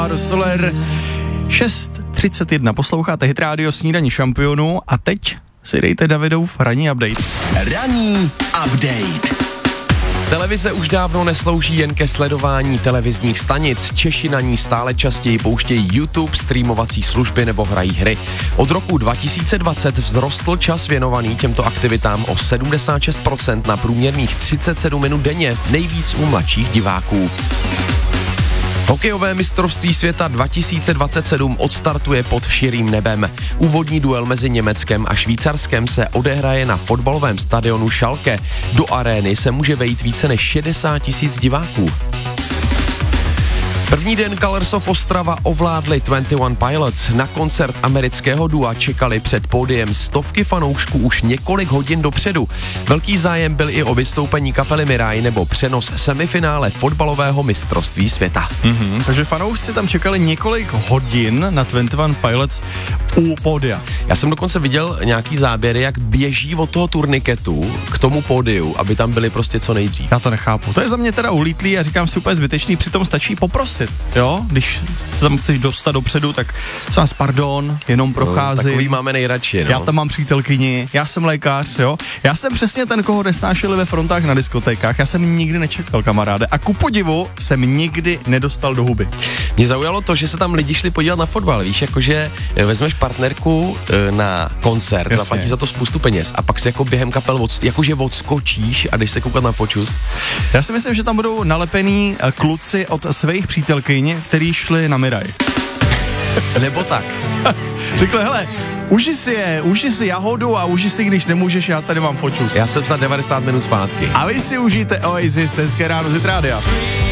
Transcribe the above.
Soler 6:31. Posloucháte Hit Radio Snídaní šampionů a teď si dejte Davidův ranní update. Ranní update. Televize už dávno neslouží jen ke sledování televizních stanic. Češi na ní stále častěji pouštějí YouTube, streamovací služby nebo hrají hry. Od roku 2020 vzrostl čas věnovaný těmto aktivitám o 76% na průměrných 37 minut denně, nejvíc u mladších diváků. Hokejové mistrovství světa 2027 odstartuje pod širým nebem. Úvodní duel mezi Německem a Švýcarskem se odehraje na fotbalovém stadionu Schalke. Do arény se může vejít více než 60 000 diváků. První den Colors of Ostrava ovládli 21 Pilots. Na koncert amerického dua čekali před pódiem stovky fanoušků už několik hodin dopředu. Velký zájem byl i o vystoupení kapely Mirai nebo přenos semifinále fotbalového mistrovství světa. Takže fanoušci tam čekali několik hodin na 21 Pilots u pódia. Já jsem dokonce viděl nějaký záběry, jak běží od toho turniketu k tomu pódiu, aby tam byli prostě co nejdřív. Já to nechápu. To je za mě teda ulítlý a říkám si úplně zbytečný, přitom stačí poprosit. Jo, když se tam chceš dostat dopředu, tak vás pardon, jenom procházím. Takový máme nejradši, no. Já tam mám přítelkyni, já jsem lékař, jo. Já jsem přesně ten, koho nesnášeli ve frontách na diskotékách, já jsem nikdy nečekal, kamaráde. A ku podivu jsem nikdy nedostal do huby. Mě zaujalo to, že se tam lidi šli podívat na fotbal, víš, jakože vezmeš partnerku na koncert, jasně, zaplatíš za to spoustu peněz a pak si jako během kapel jakože odskočíš a jdeš se koukat na počus. Já si myslím, že tam budou nalepený kluci od svých přítelkyň, který šli na Miraj. Nebo tak. Řekli, hele, uži si jahodu a uži si, když nemůžeš, já tady mám fočus. Já jsem za 90 minut zpátky. A vy si užijte Oasis, hezké ráno z Hit Rádia.